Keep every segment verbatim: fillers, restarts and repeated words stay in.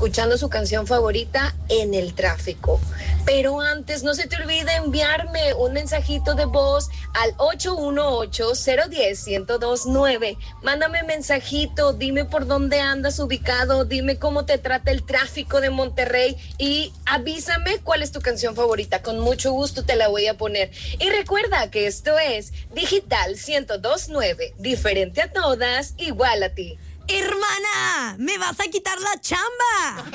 escuchando su canción favorita en el tráfico. Pero antes, no se te olvide enviarme un mensajito de voz al ocho uno ocho, cero uno cero, uno cero dos nueve. Mándame mensajito, dime por dónde andas ubicado, dime cómo te trata el tráfico de Monterrey y avísame cuál es tu canción favorita. Con mucho gusto te la voy a poner. Y recuerda que esto es Digital ciento dos punto nueve, diferente a todas, igual a ti. Hermana, me vas a quitar la chamba.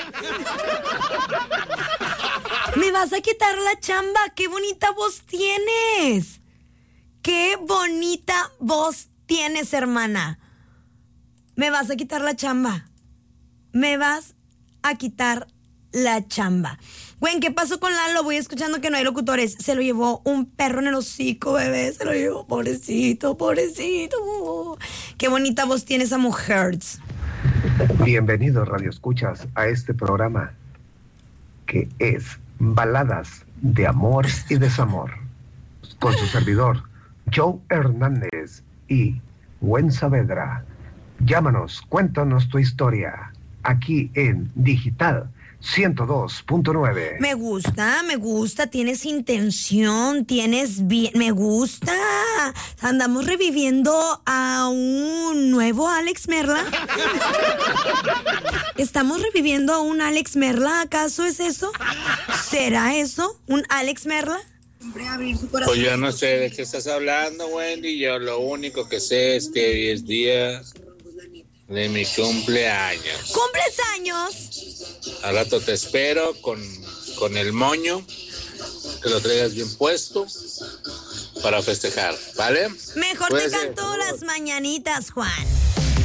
Me vas a quitar la chamba. Qué bonita voz tienes. Qué bonita voz tienes, hermana. Me vas a quitar la chamba. Me vas a quitar la chamba. Güey, ¿qué pasó con Lalo? Voy escuchando que no hay locutores. Se lo llevó un perro en el hocico, bebé. Se lo llevó, pobrecito, pobrecito. Qué bonita voz tiene esa mujer. Bienvenidos, Radio Escuchas, a este programa que es Baladas de Amor y Desamor. Con su servidor, Joe Hernández y Gwen Saavedra. Llámanos, cuéntanos tu historia. Aquí en Digital ciento dos punto nueve. Me gusta, me gusta, tienes intención, tienes bien, me gusta. Andamos reviviendo a un nuevo Alex Merla. ¿Estamos reviviendo a un Alex Merla? ¿Acaso es eso? ¿Será eso? ¿Un Alex Merla? Pues yo no sé de qué estás hablando, Wendy. Yo lo único que sé es que hoy es día de mi cumpleaños. ¿Cumples años? Al rato te espero con, con el moño, que lo traigas bien puesto para festejar, ¿vale? Mejor Puede te ser. canto las mañanitas, Juan.